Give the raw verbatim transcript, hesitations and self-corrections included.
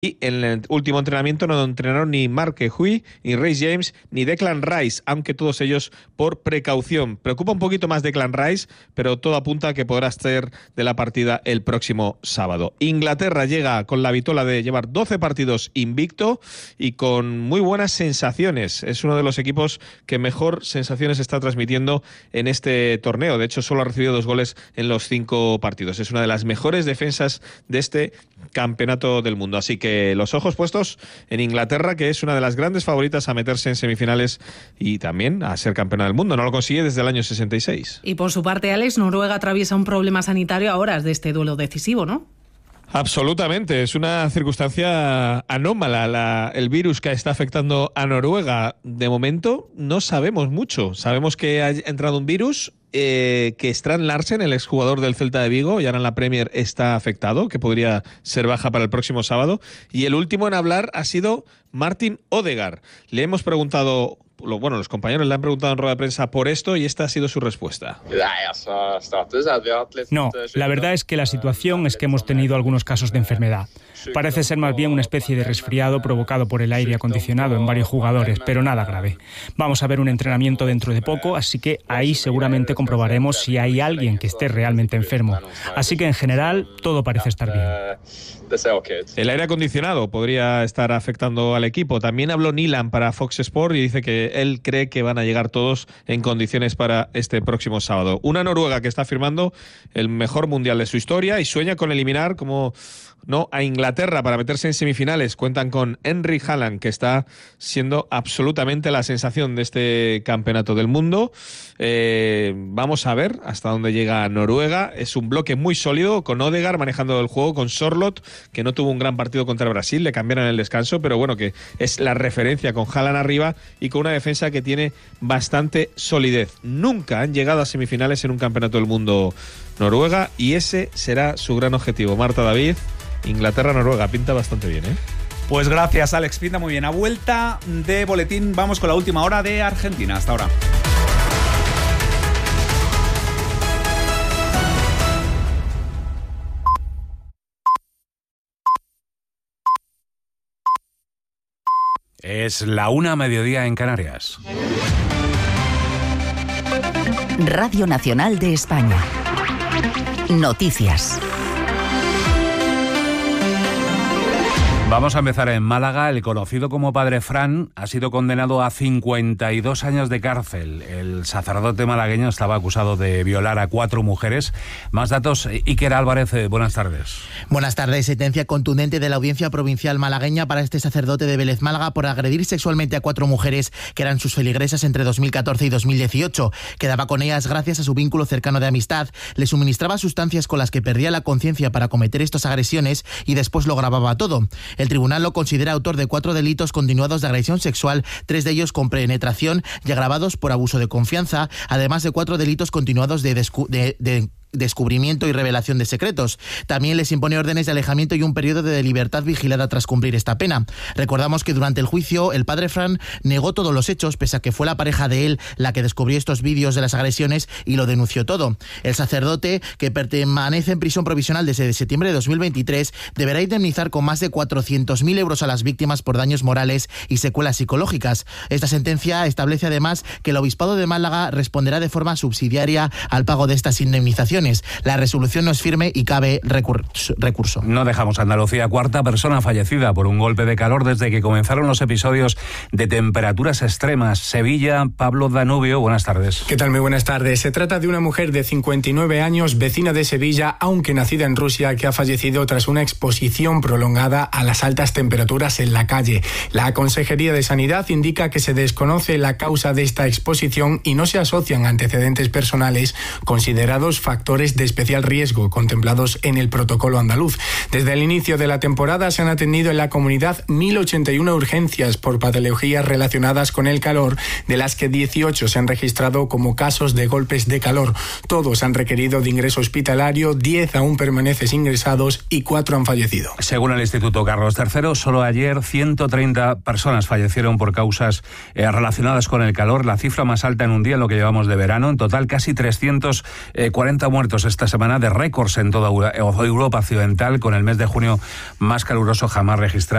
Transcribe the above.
Y en el último entrenamiento no entrenaron ni Marque Hui, ni Reece James, ni Declan Rice, aunque todos ellos por precaución. Preocupa un poquito más Declan Rice, pero todo apunta a que podrá ser de la partida el próximo sábado. Inglaterra llega con la vitola de llevar doce partidos invicto y con muy buenas sensaciones. Es uno de los equipos que mejor sensaciones está transmitiendo en este torneo. De hecho, solo ha recibido dos goles en los cinco partidos. Es una de las mejores defensas de este campeonato del mundo. Así que los ojos puestos en Inglaterra, que es una de las grandes favoritas a meterse en semifinales y también a ser campeona del mundo. No lo consigue desde el año sesenta y seis. Y por su parte, Alex, Noruega atraviesa un problema sanitario a horas de este duelo decisivo, ¿no? Absolutamente, es una circunstancia anómala la, el virus que está afectando a Noruega. De momento no sabemos mucho. Sabemos que ha entrado un virus, eh, que Strand Larsen, el exjugador del Celta de Vigo, y ahora en la Premier está afectado, que podría ser baja para el próximo sábado. Y el último en hablar ha sido Martin Odegaard. Le hemos preguntado... Bueno, los compañeros le han preguntado en rueda de prensa por esto y esta ha sido su respuesta. No, la verdad es que la situación es que hemos tenido algunos casos de enfermedad. Parece ser más bien una especie de resfriado provocado por el aire acondicionado en varios jugadores, pero nada grave. Vamos a ver un entrenamiento dentro de poco, así que ahí seguramente comprobaremos si hay alguien que esté realmente enfermo. Así que en general todo parece estar bien. El aire acondicionado podría estar afectando al equipo. También habló Nilan para Fox Sport y dice que él cree que van a llegar todos en condiciones para este próximo sábado. Una Noruega que está firmando el mejor mundial de su historia y sueña con eliminar como no a Inglaterra para meterse en semifinales. Cuentan con Henry Haaland, que está siendo absolutamente la sensación de este campeonato del mundo. Eh, vamos a ver hasta dónde llega Noruega. Es un bloque muy sólido, con Odegaard manejando el juego, con Sorloth, que no tuvo un gran partido contra Brasil, le cambiaron el descanso, pero bueno, que es la referencia con Haaland arriba y con una defensa que tiene bastante solidez. Nunca han llegado a semifinales en un campeonato del mundo Noruega y ese será su gran objetivo. Marta, David, Inglaterra-Noruega, pinta bastante bien, ¿eh? Pues gracias, Alex, pinta muy bien. A vuelta de boletín vamos con la última hora de Argentina. Hasta ahora. Es la una a mediodía en Canarias. Radio Nacional de España. Noticias. Vamos a empezar en Málaga. El conocido como Padre Fran ha sido condenado a cincuenta y dos años de cárcel. El sacerdote malagueño estaba acusado de violar a cuatro mujeres. Más datos, Iker Álvarez, buenas tardes. Buenas tardes. Sentencia contundente de la Audiencia Provincial malagueña para este sacerdote de Vélez, Málaga, por agredir sexualmente a cuatro mujeres que eran sus feligresas entre dos mil catorce y dos mil dieciocho. Quedaba con ellas gracias a su vínculo cercano de amistad. Le suministraba sustancias con las que perdía la conciencia para cometer estas agresiones y después lo grababa todo. El tribunal lo considera autor de cuatro delitos continuados de agresión sexual, tres de ellos con penetración y agravados por abuso de confianza, además de cuatro delitos continuados de, descu- de, de descubrimiento y revelación de secretos. También les impone órdenes de alejamiento y un periodo de libertad vigilada tras cumplir esta pena. Recordamos que durante el juicio el padre Fran negó todos los hechos, pese a que fue la pareja de él la que descubrió estos vídeos de las agresiones y lo denunció todo. El sacerdote, que permanece en prisión provisional desde septiembre de dos mil veintitrés, deberá indemnizar con más de cuatrocientos mil euros a las víctimas por daños morales y secuelas psicológicas. Esta sentencia establece además que el Obispado de Málaga responderá de forma subsidiaria al pago de estas indemnizaciones. La resolución no es firme y cabe recurso. No dejamos Andalucía. Cuarta persona fallecida por un golpe de calor desde que comenzaron los episodios de temperaturas extremas. Sevilla, Pablo Danubio, buenas tardes. ¿Qué tal? Muy buenas tardes. Se trata de una mujer de cincuenta y nueve años, vecina de Sevilla, aunque nacida en Rusia, que ha fallecido tras una exposición prolongada a las altas temperaturas en la calle. La Consejería de Sanidad indica que se desconoce la causa de esta exposición y no se asocian antecedentes personales considerados factores de especial riesgo contemplados en el protocolo andaluz. Desde el inicio de la temporada se han atendido en la comunidad mil ochenta y una urgencias por patologías relacionadas con el calor, de las que dieciocho se han registrado como casos de golpes de calor. Todos han requerido de ingreso hospitalario, diez aún permanecen ingresados y cuatro han fallecido. Según el Instituto Carlos tercero, solo ayer ciento treinta personas fallecieron por causas eh, relacionadas con el calor, la cifra más alta en un día en lo que llevamos de verano. En total, casi trescientos cuarenta muertos muertos esta semana de récords en toda Europa occidental, con el mes de junio más caluroso jamás registrado.